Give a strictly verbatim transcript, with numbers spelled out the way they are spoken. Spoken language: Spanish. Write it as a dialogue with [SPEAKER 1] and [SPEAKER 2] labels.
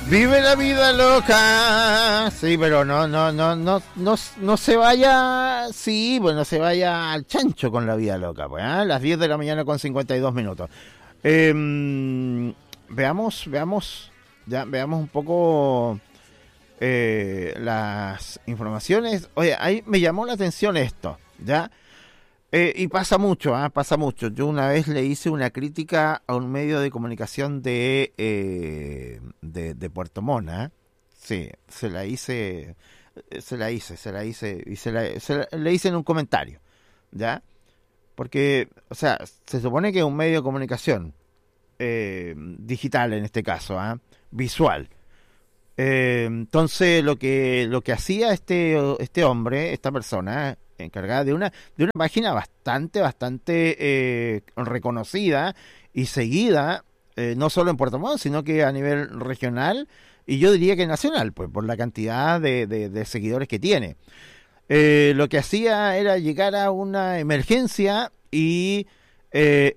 [SPEAKER 1] Vive la vida loca. Sí, pero no, no, no, no, no, no se vaya. Sí, pues no se vaya al chancho con la vida loca, pues, ¿eh? Las diez de la mañana con cincuenta y dos minutos. Eh, veamos, veamos, ya, veamos un poco eh, las informaciones. Oye, ahí me llamó la atención esto, ¿ya? Eh, y pasa mucho, ¿eh? Pasa mucho. Yo una vez le hice una crítica a un medio de comunicación de eh, de, de Puerto Montt, ¿eh? Sí, se la hice, se la hice, se la hice, y se la, se la le hice en un comentario, ¿ya? Porque, o sea, se supone que es un medio de comunicación eh, digital en este caso, ¿eh? Visual. Eh, entonces lo que lo que hacía este este hombre, esta persona encargada de una de una página bastante bastante eh, reconocida y seguida, eh, no solo en Puerto Montt, sino que a nivel regional y yo diría que nacional, pues por la cantidad de, de, de seguidores que tiene. Eh, lo que hacía era llegar a una emergencia y eh,